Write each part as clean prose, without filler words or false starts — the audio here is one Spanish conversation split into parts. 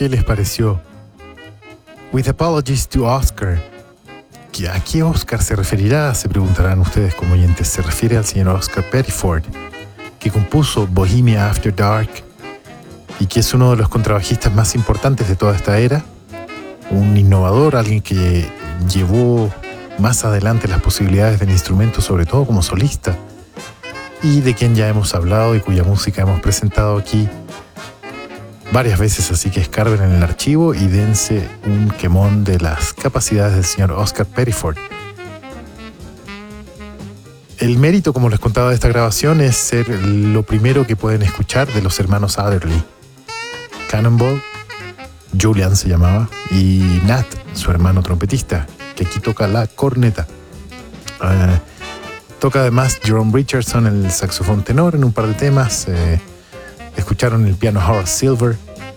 ¿Qué les pareció? With apologies to Oscar. ¿A qué Oscar se referirá? Se preguntarán ustedes como oyentes. Se refiere al señor Oscar Pettiford, que compuso Bohemia After Dark y que es uno de los contrabajistas más importantes de toda esta era. Un innovador, alguien que llevó más adelante las posibilidades del instrumento, sobre todo como solista, y de quien ya hemos hablado y cuya música hemos presentado aquí varias veces, así que escarben en el archivo y dense un quemón de las capacidades del señor Oscar Pettiford. El mérito, como les contaba, de esta grabación es ser lo primero que pueden escuchar de los hermanos Adderley. Cannonball, Julian se llamaba, y Nat, su hermano trompetista, que aquí toca la corneta. Toca además Jerome Richardson el saxofón tenor en un par de temas. Escucharon el piano Horace Silver.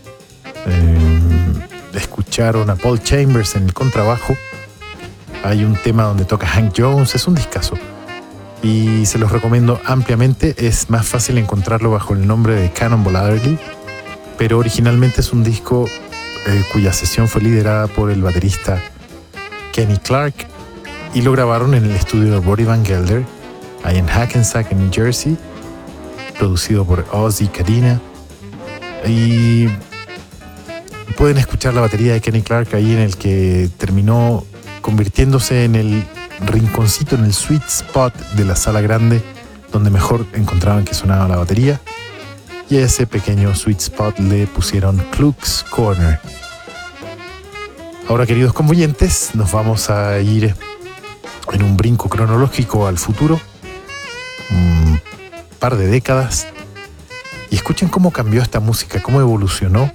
Escucharon a Paul Chambers en el contrabajo. Hay un tema donde toca Hank Jones. Es un discazo y se los recomiendo ampliamente. Es más fácil encontrarlo bajo el nombre de Cannonball Adderley, pero originalmente es un disco cuya sesión fue liderada por el baterista Kenny Clark, y lo grabaron en el estudio de Roddy Van Gelder, ahí en Hackensack, en New Jersey, producido por Ozzy Cadena. Y pueden escuchar la batería de Kenny Clark ahí, en el que terminó convirtiéndose en el rinconcito, en el sweet spot de la sala grande, donde mejor encontraban que sonaba la batería, y a ese pequeño sweet spot le pusieron Kluk's Corner. Ahora, queridos convoyentes, nos vamos a ir en un brinco cronológico al futuro, un par de décadas, y escuchen cómo cambió esta música, cómo evolucionó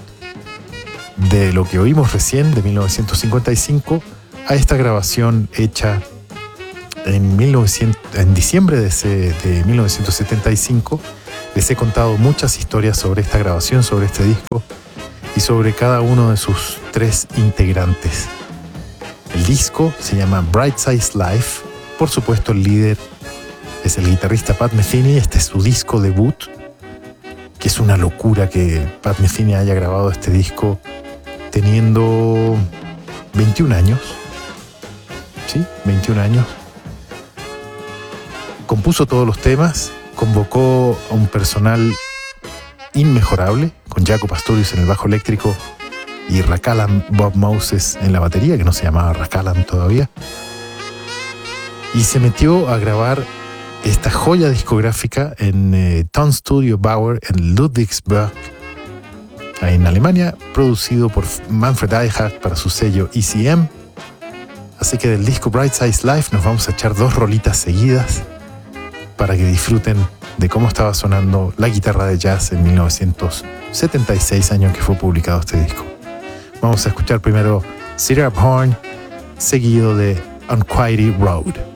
de lo que oímos recién, de 1955, a esta grabación hecha en diciembre de 1975. Les he contado muchas historias sobre esta grabación, sobre este disco y sobre cada uno de sus tres integrantes. El disco se llama Bright Size Life. Por supuesto, el líder es el guitarrista Pat Metheny. Este es su disco debut, que es una locura que Pat Metheny haya grabado este disco teniendo 21 años. Sí, 21 años. Compuso todos los temas, convocó a un personal inmejorable, con Jaco Pastorius en el bajo eléctrico y Rakalam Bob Moses en la batería, que no se llamaba Rakalam todavía, y se metió a grabar esta joya discográfica en Tonstudio Bauer en Ludwigsburg, en Alemania, producido por Manfred Eichhardt para su sello ECM. Así que del disco Bright Size Life nos vamos a echar dos rolitas seguidas para que disfruten de cómo estaba sonando la guitarra de jazz en 1976, año en que fue publicado este disco. Vamos a escuchar primero Cedar Up Horn, seguido de Unquiety Road.